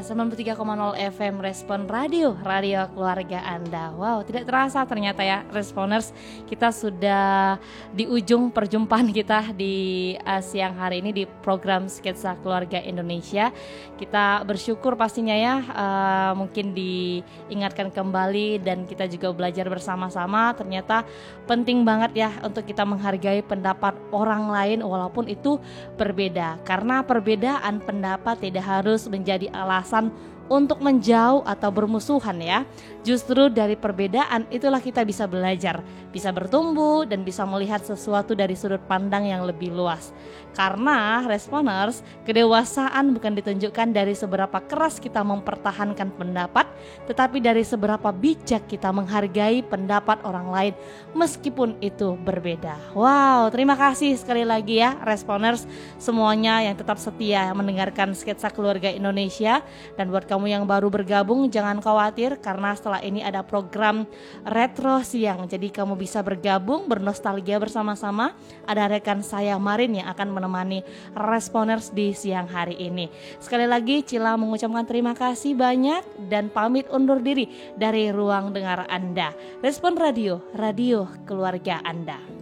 93,0 FM Respon Radio, radio keluarga Anda. Wow, tidak terasa ternyata ya Responers, kita sudah di ujung perjumpaan kita di siang hari ini di program Sketsa Keluarga Indonesia. Kita bersyukur pastinya ya, mungkin diingatkan kembali dan kita juga belajar bersama-sama. Ternyata penting banget ya untuk kita menghargai pendapat orang lain walaupun itu berbeda. Karena perbedaan pendapat tidak harus menjadi alasan untuk menjauh atau bermusuhan ya. Justru dari perbedaan itulah kita bisa belajar, bisa bertumbuh dan bisa melihat sesuatu dari sudut pandang yang lebih luas. Karena Responers, kedewasaan bukan ditunjukkan dari seberapa keras kita mempertahankan pendapat, tetapi dari seberapa bijak kita menghargai pendapat orang lain meskipun itu berbeda. Wow, terima kasih sekali lagi ya Responers semuanya yang tetap setia mendengarkan Sketsa Keluarga Indonesia. Dan buat kamu yang baru bergabung, jangan khawatir karena setelah ini ada program Retro Siang. Jadi kamu bisa bergabung, bernostalgia bersama-sama. Ada rekan saya Marin yang akan menemani Responers di siang hari ini. Sekali lagi Cila mengucapkan terima kasih banyak dan pamit undur diri dari ruang dengar Anda. Respon Radio, radio keluarga Anda.